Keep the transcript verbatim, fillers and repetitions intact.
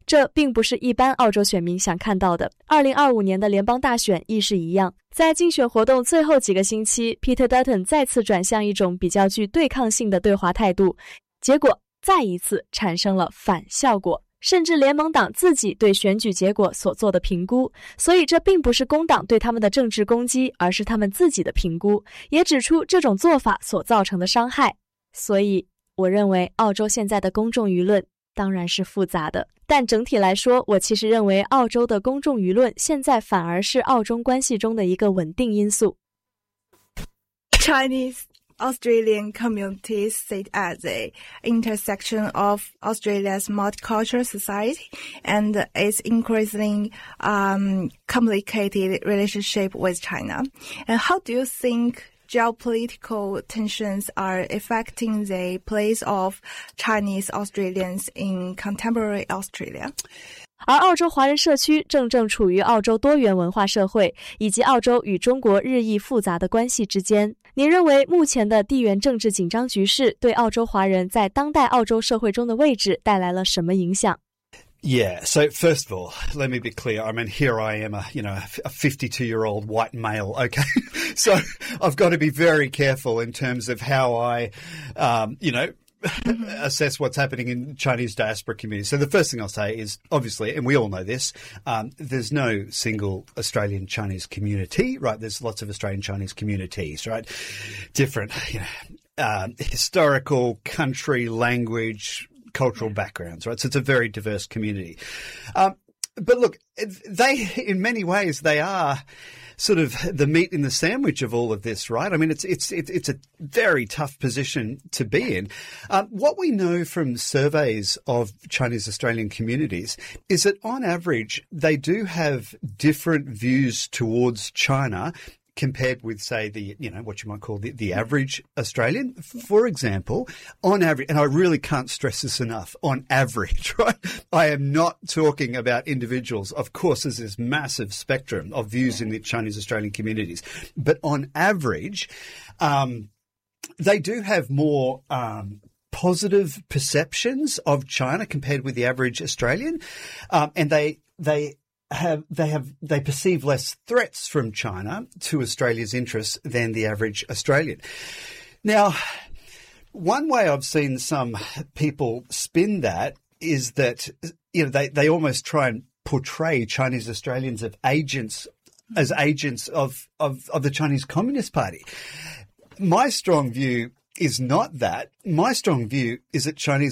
这并不是一般澳洲选民想看到的。二零二五年的联邦大选亦是一样，在竞选活动最后几个星期 Peter Dutton 再次转向一种比较具对抗性的对华态度，结果再一次产生了反效果，甚至联盟党自己对选举结果所做的评估。所以这并不是工党对他们的政治攻击，而是他们自己的评估，也指出这种做法所造成的伤害。所以我认为澳洲现在的公众舆论当然是复杂的，但整体来说，我其实认为澳洲的公众舆论现在反而是澳中关系中的一个稳定因素。 Chinese Australian communities sit at the intersection of Australia's multicultural society and its increasingly um, complicated relationship with China. And how do you think geopolitical tensions are affecting the place of Chinese Australians in contemporary Australia? 而澳洲华人社区正正处于澳洲多元文化社会以及澳洲与中国日益复杂的关系之间。你认为目前的地缘政治紧张局势对澳洲华人在当代澳洲社会中的位置带来了什么影响？ Yeah, so first of all, let me be clear. I mean, here I am, a, you know, a fifty-two-year-old white male, okay? So I've got to be very careful in terms of how I, um, you know, assess what's happening in Chinese diaspora communities. So the first thing I'll say is, obviously, and we all know this, um, there's no single Australian Chinese community, right? There's lots of Australian Chinese communities, right? Different, you know, um, historical, country, language, cultural backgrounds, right? So it's a very diverse community. Um, but look, they, in many ways, they are sort of the meat in the sandwich of all of this, right? I mean, it's it's it's a very tough position to be in. Um, what we know from surveys of Chinese Australian communities is that on average, they do have different views towards China compared with, say, the, you know, what you might call the, the average Australian. For example, on average, and I really can't stress this enough, on average, right? I am not talking about individuals. Of course, there's this massive spectrum of views in the Chinese Australian communities. But on average, um, they do have more um, positive perceptions of China compared with the average Australian. Um, and they they have they have they perceive less threats from China to Australia's interests than the average Australian. Now, one way I've seen some people spin that is that, you know, they, they almost try and portray Chinese Australians of agents as agents of, of, of the Chinese Communist Party. My strong view is not that. My strong view is that Chinese